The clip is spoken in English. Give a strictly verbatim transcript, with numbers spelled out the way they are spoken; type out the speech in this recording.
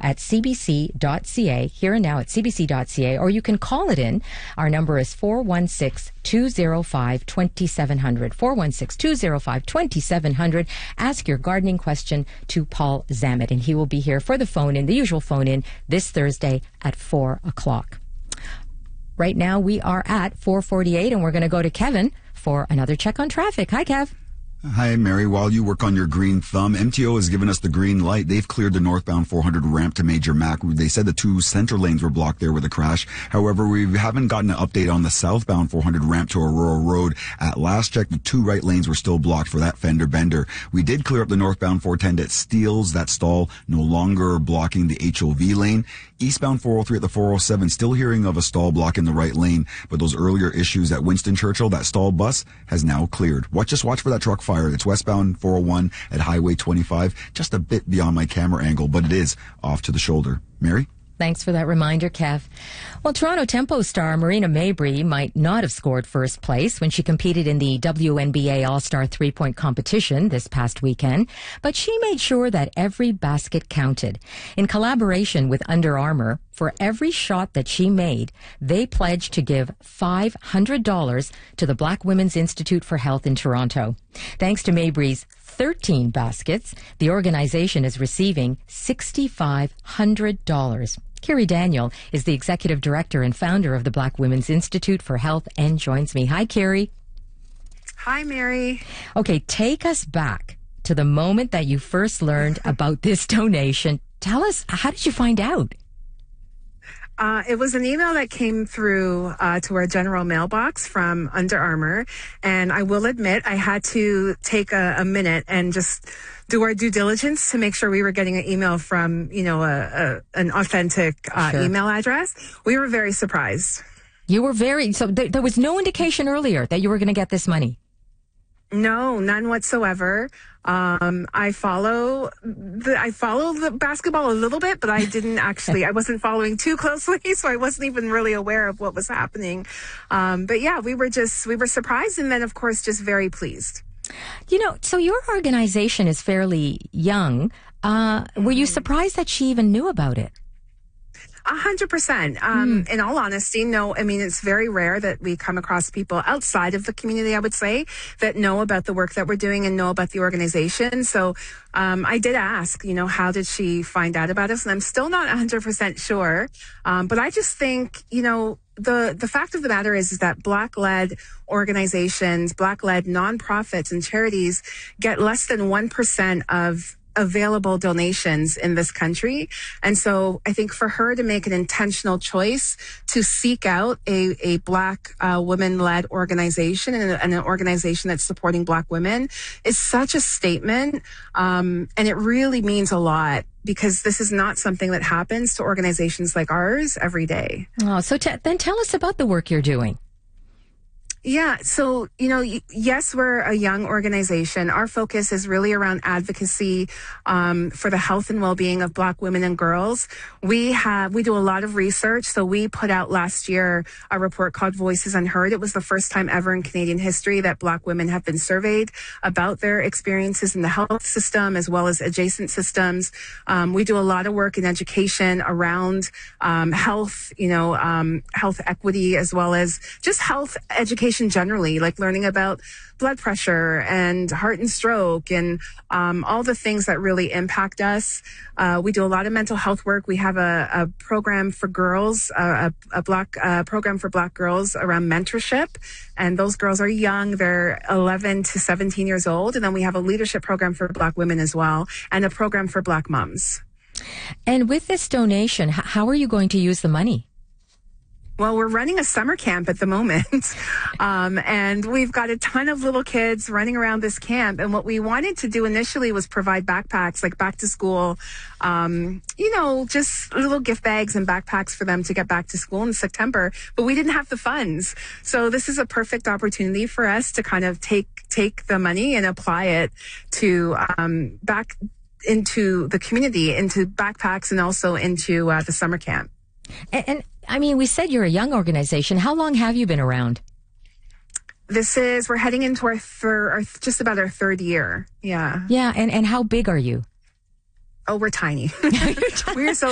at c b c dot c a, here and now at c b c dot c a, or you can call it in. Our number is four one six, two oh five, two seven zero zero, four one six, two oh five, two seven zero zero. Ask your gardening question to Paul Zammit, and he will be here for the phone-in, the usual phone-in, this Thursday at four o'clock. Right now, we are at four forty-eight, and we're going to go to Kevin for another check on traffic. Hi, Kev. Hi, Mary. While you work on your green thumb, M T O has given us the green light. They've cleared the northbound four hundred ramp to Major Mac. They said the two center lanes were blocked there with a crash. However, we haven't gotten an update on the southbound four hundred ramp to Aurora Road. At last check, the two right lanes were still blocked for that fender bender. We did clear up the northbound four ten at Steeles. That stall no longer blocking the H O V lane. Eastbound four oh three at the four oh seven, still hearing of a stall block in the right lane, but those earlier issues at Winston Churchill, that stall bus has now cleared. Watch, just watch for that truck fire. It's westbound four oh one at Highway twenty-five, just a bit beyond my camera angle, but it is off to the shoulder. Mary? Thanks for that reminder, Kev. Well, Toronto Tempo star Marina Mabrey might not have scored first place when she competed in the W N B A All-Star three-point competition this past weekend, but she made sure that every basket counted. In collaboration with Under Armour, for every shot that she made, they pledged to give five hundred dollars to the Black Women's Institute for Health in Toronto. Thanks to Mabrey's thirteen baskets, the organization is receiving six thousand five hundred dollars. Kiri Daniel is the executive director and founder of the Black Women's Institute for Health and joins me. Hi, Kiri. Hi, Mary. Okay, take us back to the moment that you first learned about this donation. Tell us, how did you find out? Uh, it was an email that came through uh, to our general mailbox from Under Armour. And I will admit, I had to take a, a minute and just do our due diligence to make sure we were getting an email from, you know, a, a, an authentic uh, sure. email address. We were very surprised. You were very, so th- there was no indication earlier that you were going to get this money? No, none whatsoever. Um, I follow the, I follow the basketball a little bit, but I didn't actually, I wasn't following too closely, so I wasn't even really aware of what was happening. Um, but yeah, we were just, we were surprised and then of course just very pleased. You know, so your organization is fairly young. Uh, were you surprised that she even knew about it? A hundred percent. Um, mm. In all honesty, no. I mean, it's very rare that we come across people outside of the community, I would say, that know about the work that we're doing and know about the organization. So, um, I did ask, you know, how did she find out about us? And I'm still not a hundred percent sure. Um, but I just think, you know, the, the fact of the matter is, is that Black-led organizations, Black-led nonprofits and charities get less than one percent of available donations in this country. And so I think for her to make an intentional choice to seek out a, a Black uh, women-led organization and, and an organization that's supporting Black women is such a statement. Um, and it really means a lot because this is not something that happens to organizations like ours every day. Oh, so t- then tell us about the work you're doing. Yeah. So, you know, yes, we're a young organization. Our focus is really around advocacy um, for the health and well-being of Black women and girls. We have, we do a lot of research. So we put out last year a report called Voices Unheard. It was the first time ever in Canadian history that Black women have been surveyed about their experiences in the health system as well as adjacent systems. Um, we do a lot of work in education around um, health, you know, um, health equity as well as just health education generally, like learning about blood pressure and heart and stroke and um, all the things that really impact us. Uh, we do a lot of mental health work. We have a, a program for girls, uh, a, a block uh, program for Black girls around mentorship. And those girls are young. They're eleven to seventeen years old. And then we have a leadership program for Black women as well and a program for Black moms. And with this donation, how are you going to use the money? Well, we're running a summer camp at the moment, um, and we've got a ton of little kids running around this camp. And what we wanted to do initially was provide backpacks, like back to school, um, you know, just little gift bags and backpacks for them to get back to school in September. But we didn't have the funds. So this is a perfect opportunity for us to kind of take take the money and apply it to um, back into the community, into backpacks and also into uh, the summer camp. And, and I mean, we said you're a young organization. How long have you been around? This is, we're heading into our third, our, just about our third year. Yeah. Yeah. And, and how big are you? Oh, we're tiny. We're so